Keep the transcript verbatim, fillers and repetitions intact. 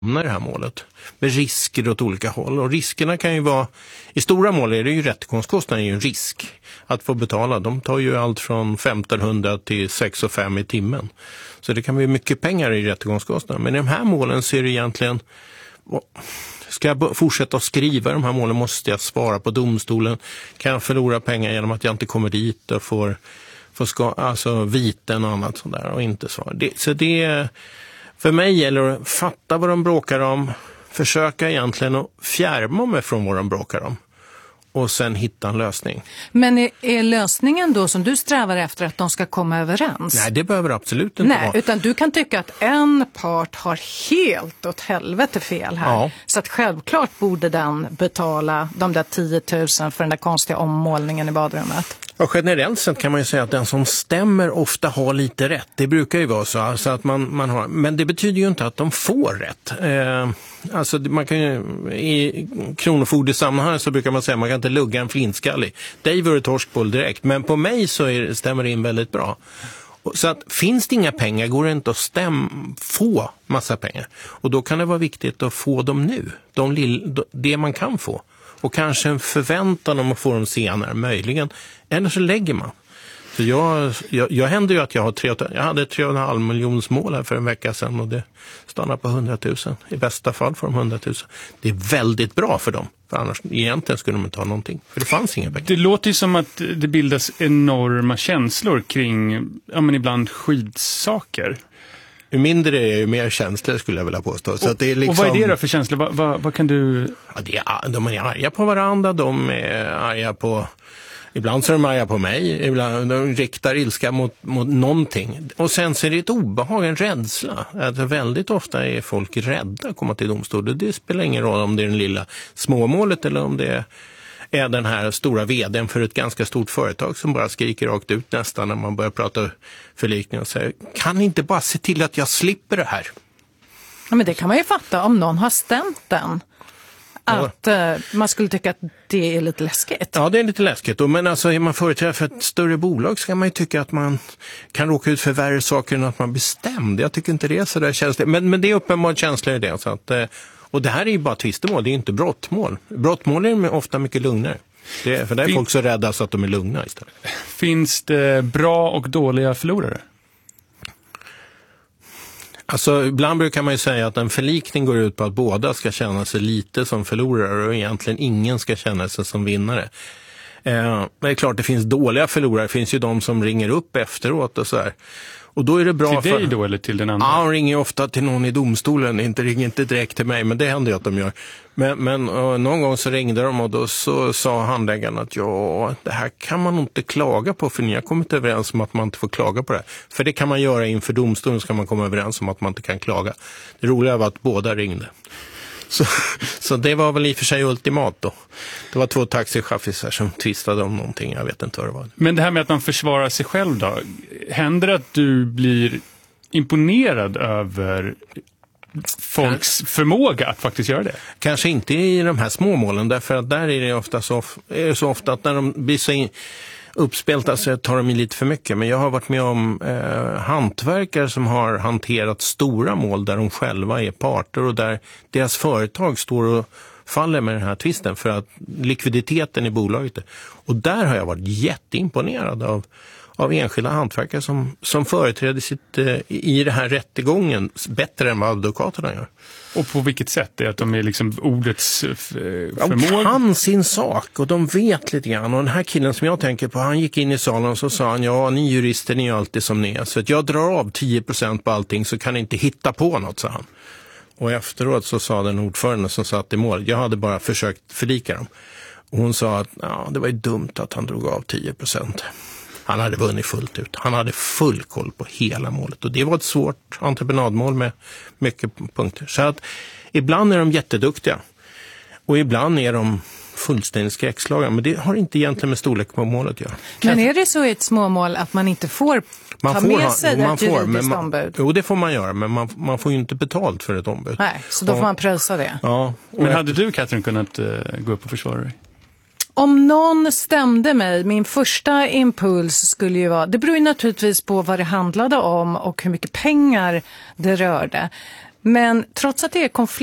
det här målet med risker åt olika håll. Och riskerna kan ju vara, i stora mål är det ju rättegångskostnaden är ju en risk att få betala. De tar ju allt från femtonhundra till sex och fem i timmen. Så det kan bli mycket pengar i rättegångskostnaden. Men i de här målen så är det egentligen, ska jag fortsätta att skriva de här målen, måste jag svara på domstolen, kan jag förlora pengar genom att jag inte kommer dit och får, får ska, alltså viten och annat sånt där och inte svara. Det, så det för mig gäller att fatta vad de bråkar om, försöka egentligen att fjärma mig från vad de bråkar om och sen hitta en lösning. Men är, är lösningen då som du strävar efter att de ska komma överens? Nej, det behöver absolut inte Nej, vara. utan du kan tycka att en part har helt åt helvete fel här. Ja. Så att självklart borde den betala de där tio tusen för den där konstiga ommålningen i badrummet. Ja, generellt sett kan man ju säga att den som stämmer ofta har lite rätt. Det brukar ju vara så. Alltså att man, man har, men det betyder ju inte att de får rätt. Eh, alltså man kan ju, i kronofogdesammanhang så brukar man säga att man kan inte lugga en flinskallig. Dig vore torsk på direkt. Men på mig så är, stämmer det in väldigt bra. Så att finns det inga pengar går det inte att stäm, få massa pengar. Och då kan det vara viktigt att få dem nu. De lill, det man kan få. Och kanske en förväntan om att få dem senare, möjligen. Eller så lägger man. Så jag, jag, jag händer ju att jag har tre, jag hade tre och en halv miljons mål här för en vecka sedan och det stannar på hundratusen. I bästa fall får de hundratusen. Det är väldigt bra för dem. För annars egentligen skulle de inte ha någonting. För det fanns inga pengar. Det låter ju som att det bildas enorma känslor kring, ja men ibland skitsaker. Ju mindre är ju mer känslor skulle jag vilja påstå. Så och, att det är liksom, och vad är det då för känslor? Vad, vad, vad kan du... Ja, det är, de är arga på varandra, de är arga på... Ibland så är de arga på mig, ibland de riktar ilska mot, mot någonting. Och sen så är det ett obehag, en rädsla. Att väldigt ofta är folk rädda att komma till domstol. Det spelar ingen roll om det är den lilla småmålet eller om det är... är den här stora vdn för ett ganska stort företag som bara skriker rakt ut nästan när man börjar prata förlikning och säger, kan ni inte bara se till att jag slipper det här? Ja, men det kan man ju fatta om någon har stämt den. Att ja. eh, man skulle tycka att det är lite läskigt. Ja, det är lite läskigt. Men alltså, är man företrädare för ett större bolag så kan man ju tycka att man kan råka ut för värre saker än att man bestämd. Jag tycker inte det är så där känsligt. Men, men det är uppenbart känslor i det. Så att, eh, och det här är ju bara tvistemål, det är inte brottmål. Brottmål är ofta mycket lugnare. Det är, för där är fin- folk så rädda så att de är lugna istället. Finns det bra och dåliga förlorare? Alltså ibland brukar man ju säga att en förlikning går ut på att båda ska känna sig lite som förlorare och egentligen ingen ska känna sig som vinnare. Eh, men det är klart det finns dåliga förlorare, det finns ju de som ringer upp efteråt och så här. Och då är det bra till dig för... då eller till den andra? Ja, de ringer ofta till någon i domstolen, inte ringer inte direkt till mig, men det händer ju att de gör. Men, men uh, någon gång så ringde de och då så sa handläggaren att ja, det här kan man nog inte klaga på för ni har kommit överens om att man inte får klaga på det. För det kan man göra inför domstolen, så kan man komma överens om att man inte kan klaga. Det roliga var att båda ringde. Så, så det var väl i och för sig ultimat då. Det var två taxichaffisar som tvistade om någonting, jag vet inte vad det var. Men det här med att man försvarar sig själv då, händer det att du blir imponerad över folks förmåga att faktiskt göra det? Kanske inte i de här små målen, därför att där är det ofta så, är det så ofta att när de blir så in, uppspelta så tar de in lite för mycket. Men jag har varit med om eh, hantverkare som har hanterat stora mål där de själva är parter och där deras företag står och faller med den här tvisten för att likviditeten i bolaget. Och där har jag varit jätteimponerad av av enskilda hantverkare som, som företräder sitt eh, i det här rättegången bättre än vad advokaterna gör. Och på vilket sätt? Det är att de är liksom ordets f- förmåga? De kan sin sak och de vet lite grann. Och den här killen som jag tänker på, han gick in i salen och så sa han, ja ni jurister ni är alltid som ni är. Så att jag drar av tio procent på allting så kan ni inte hitta på något, sa han. Och efteråt så sa den ordförande som satt i mål, jag hade bara försökt förlika dem. Och hon sa att ja, det var ju dumt att han drog av tio procent. Han hade vunnit fullt ut. Han hade full koll på hela målet. Och det var ett svårt entreprenadmål med mycket punkter. Så att ibland är de jätteduktiga. Och ibland är de fullständigt skräckslagna. Men det har inte egentligen med storlek på målet att göra. Men är det så i ett småmål att man inte får man ta får med ha, sig man ett får, juridiskt men man, ombud? Jo, det får man göra. Men man, man får ju inte betalt för ett ombud. Nej, så då får man pröjsa det. Ja. Men hade du, Katrin, kunnat uh, gå upp och försvara dig? Om någon stämde mig, min första impuls skulle ju vara, det beror ju naturligtvis på vad det handlade om och hur mycket pengar det rörde. Men trots att det är konflikt